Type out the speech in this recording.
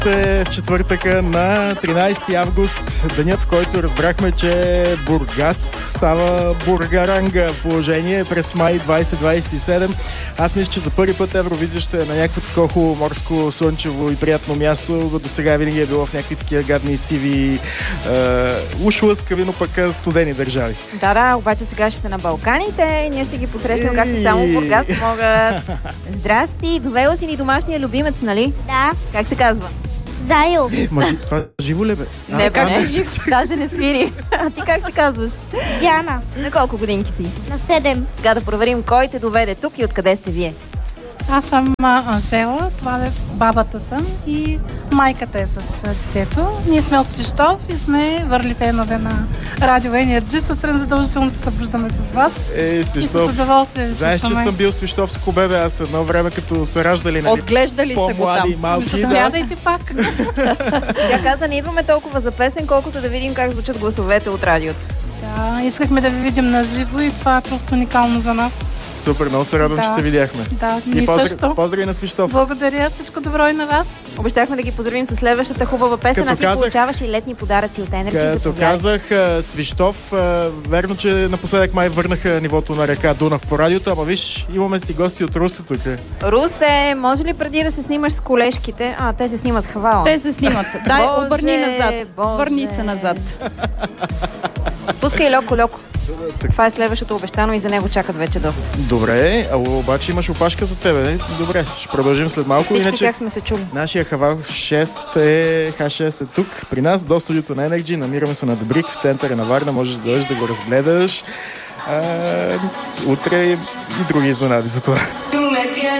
в четвъртъка на 13 август, денят, в който разбрахме, че Бургас става бургаранга положение през май 2027. Аз мисля, че за първи път Евровизия ще е на някакво такова хубаво, морско, слънчево и приятно място. До сега винаги е било в някакви такива гадни, сиви, уж лъскави, но пък студени държави. Да, обаче сега ще са на Балканите и ние ще ги посрещнем както само в Бургас могат. Здрасти, довела си ни домашния любимец, нали? Да. Как се казва? Зайл. Това живо ли бе? Не, беше жив, даже не свири. А ти как се казваш? Диана. На колко годинки си? На 7. Сега да проверим кой те доведе тук и откъде сте вие. Аз съм Анжела, това е бабата съм и майката е с детето. Ние сме от Свищов и сме върли фенове на Радио Енерджи. Сутрин задължително се събуждаме с вас. Свищов. И с удоволствие ви знаеш, че съм бил свищовско бебе. Аз едно време, като са раждали, нали, отглеждали са го там. И малки. Заповядайте пак. Тя каза, не идваме толкова за песен, колкото да видим как звучат гласовете от радиото. Да, искахме да ви видим на живо и това е просто уникално за нас. Супер, много се радвам, че се видяхме. Да, и също. Поздрави на Свищов. Благодаря, всичко добро и на вас. Обещахме да ги поздравим с следващата хубава песен, а ти получаваш и летни подаръци от Енерджи. Като казах Свищов, верно, че напоследък май върнаха нивото на река Дунав по радиото, ама виж, имаме си гости от Русе тук. Русе, може ли преди да се снимаш с колежките? Те се снимат с Хавала. Те се снимат. Дай, обърни назад. Върни се назад. Пускай леко. Това е следващото обещано и за него чакат вече доста. Добре, обаче имаш опашка за тебе, не? Добре, ще продължим след малко. Всички иначе как сме се чули. Нашия Хавал 6 H6 е тук при нас, до студиото на Енерджи. Намираме се на Добрик, в центъра на Варна. Можеш да дойдеш да го разгледаш. Утре и други изненади за това.